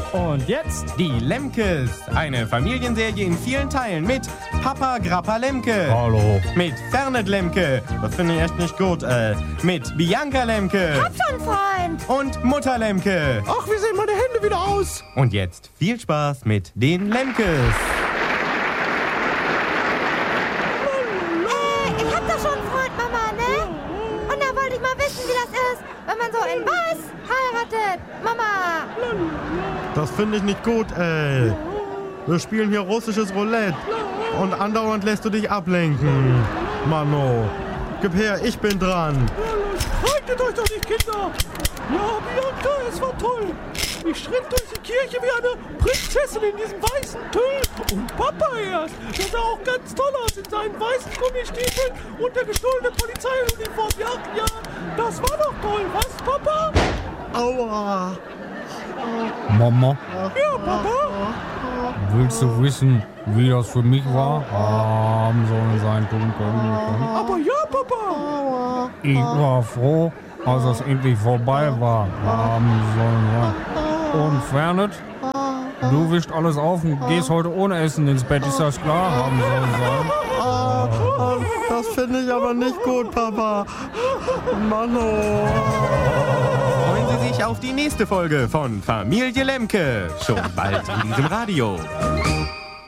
Und jetzt die Lemkes. Eine Familienserie in vielen Teilen mit Papa Grappa Lemke. Hallo. Mit Fernet Lemke. Das finde ich echt nicht gut. Mit Bianca Lemke. Hab schon, Freund. Und Mutter Lemke. Ach, wie sehen meine Hände wieder aus? Und jetzt viel Spaß mit den Lemkes. Ich hab doch schon einen Freund, Mama, ne? Und da wollte ich mal wissen, wie das ist, wenn man so in was heiratet. Mama. Das finde ich nicht gut, ey. Wir spielen hier russisches Roulette. Und andauernd lässt du dich ablenken. Mano. Gib her, ich bin dran. Haltet euch doch nicht, Kinder! Ja, Bianca, es war toll! Ich schritt durch die Kirche wie eine Prinzessin in diesem weißen Tüll. Und Papa erst, der sah auch ganz toll aus in seinen weißen Gummistiefeln und der gestohlenen Polizeiuniform. Ja, das war doch toll, was, Papa? Aua. Mama, Ja, Papa? willst du wissen, wie das für mich war? Haben sollen sein tun können. Aber ja, Papa! Ich war froh, als es endlich vorbei war. Haben sollen sein. Und Fernet, du wischst alles auf und gehst heute ohne Essen ins Bett. Ist das klar? Haben sollen sein. Das finde ich aber nicht gut, Papa. Mano. Freuen Sie sich auf die nächste Folge von Familie Lemke. Schon bald in diesem Radio.